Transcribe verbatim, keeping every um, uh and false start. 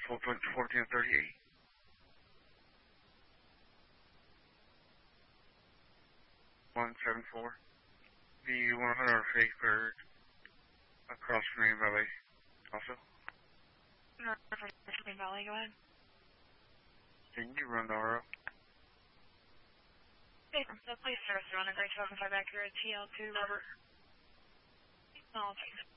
fourteen thirty-eight. one seven four. The one hundred fake bird across Green Valley. Also. Green Valley, go ahead. Can you run the R O? Hey, the police service are on a great twelve and five accurate T L two, Robert. No, thanks.